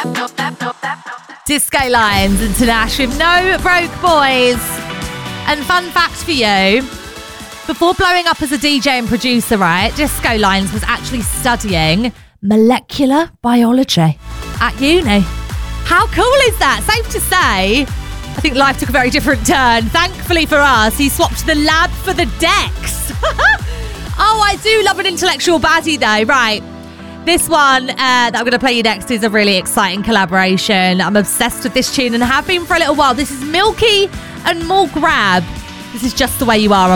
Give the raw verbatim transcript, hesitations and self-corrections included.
Disco Lines and Tinashe with No Broke Boys. And fun fact for you, before blowing up as a D J and producer, right, Disco Lines was actually studying molecular biology at uni. How cool is that? Safe to say, I think life took a very different turn. Thankfully for us, he swapped the lab for the decks. Oh, I do love an intellectual baddie though. Right. This one uh, that I'm going to play you next is a really exciting collaboration. I'm obsessed with this tune and have been for a little while. This is Milky and More Grab. This is Just the Way You Are.